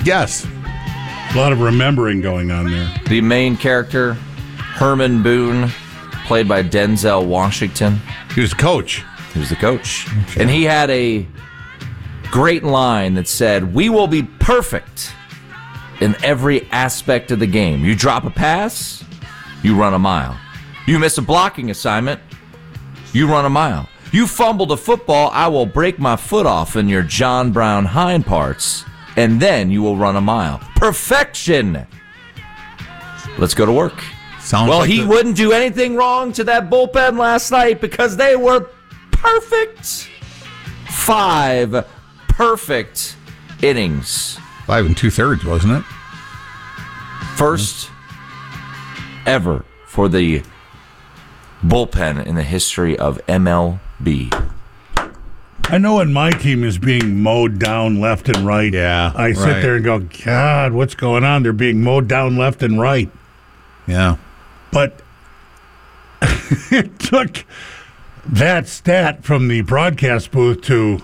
Yes. A lot of remembering going on there. The main character, Herman Boone, played by Denzel Washington. He was coach. He was the coach. And he had a great line that said, "We will be perfect in every aspect of the game. You drop a pass, you run a mile. You miss a blocking assignment, you run a mile. You fumbled a football, I will break my foot off in your John Brown hind parts, and then you will run a mile." Perfection. Let's go to work. He wouldn't do anything wrong to that bullpen last night because they were perfect. 5 perfect innings. 5 2/3, wasn't it? First ever for the bullpen in the history of MLB. I know when my team is being mowed down left and right. Yeah, I sit there and go, God, what's going on? They're being mowed down left and right. Yeah. But it took that stat from the broadcast booth to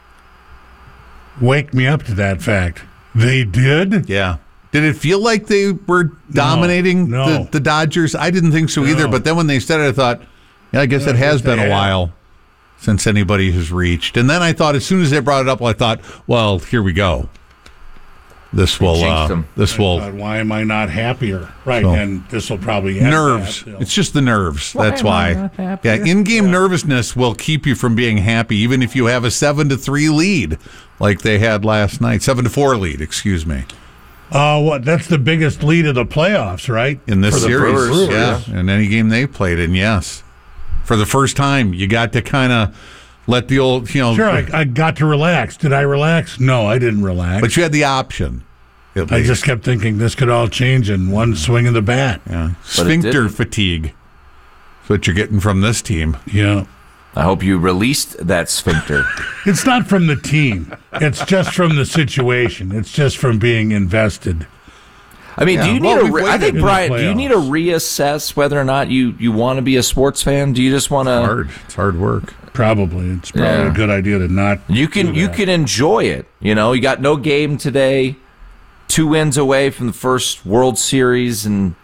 wake me up to that fact. They did? Yeah. Did it feel like they were dominating No. the Dodgers? I didn't think so either, but then when they said it, I thought, yeah, I guess it has been a while since anybody has reached. And then I thought, as soon as they brought it up, I thought, well, here we go. This will, why am I not happier? Right, and this will probably end nerves. that. It's just the nerves. That's why. Yeah, in-game nervousness will keep you from being happy, even if you have a 7-3 lead, like they had last night. 7-4 lead, excuse me. That's the biggest lead of the playoffs, right? In this For the series, Brewers, yeah. In any game they played in, yes. For the first time, you got to kind of let the old, Sure, I got to relax. Did I relax? No, I didn't relax. But you had the option. I just kept thinking this could all change in one swing of the bat. Yeah. Sphincter fatigue. That's what you're getting from this team. Yeah. I hope you released that sphincter. It's not from the team. It's just from the situation. It's just from being invested. I mean, do you need I think, Brian, do you need to playoffs. reassess whether or not you want to be a sports fan? Do you just want to... It's hard work. Probably. It's probably a good idea to not You can enjoy it. You got no game today. 2 wins away from the first World Series in,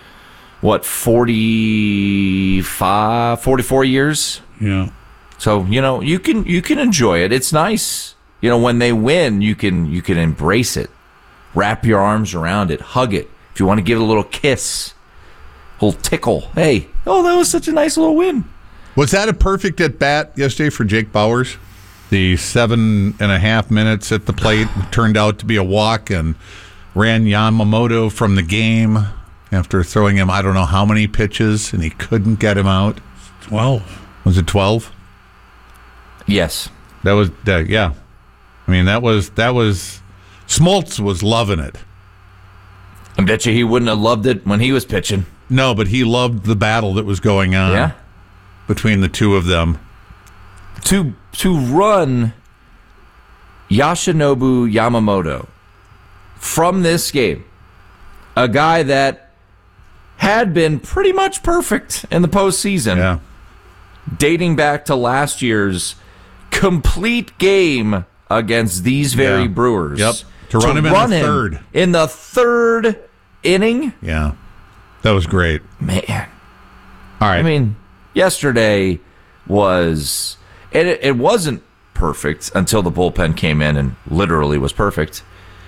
44 years? Yeah. So, you can enjoy it. It's nice. When they win, you can embrace it. Wrap your arms around it. Hug it. If you want to give it a little kiss, a little tickle. Hey, that was such a nice little win. Was that a perfect at bat yesterday for Jake Bauers? The 7.5 minutes at the plate turned out to be a walk and ran Yamamoto from the game after throwing him I don't know how many pitches, and he couldn't get him out. 12. Was it 12? Yes. That was, yeah. I mean, that was Smoltz was loving it. I bet you he wouldn't have loved it when he was pitching. No, but he loved the battle that was going on between the two of them. To run Yoshinobu Yamamoto from this game, a guy that had been pretty much perfect in the postseason, dating back to last year's complete game against these very Brewers. Yep. To run him in the third. In the third inning? Yeah. That was great. Man. All right. I mean, yesterday was... It wasn't perfect until the bullpen came in and literally was perfect.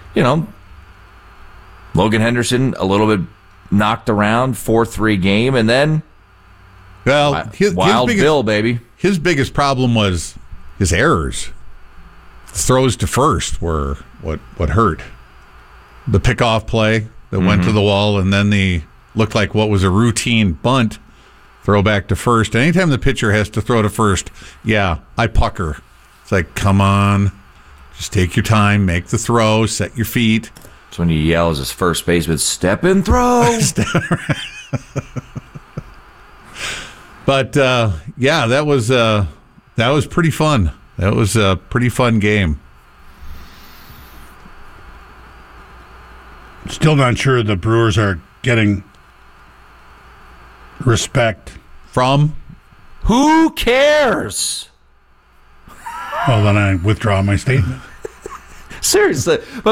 Logan Henderson, a little bit knocked around, 4-3 game, and then... Well, Wild Bill, baby. His biggest problem was his errors. Throws to first were what hurt. The pickoff play that went to the wall, and then the looked like what was a routine bunt throw back to first. Anytime the pitcher has to throw to first, I pucker. It's like, come on, just take your time, make the throw, set your feet. That's when you yell as his first baseman, step and throw. But that was pretty fun. That was a pretty fun game. Still not sure the Brewers are getting respect. From? Who cares? Well, then I withdraw my statement. Seriously.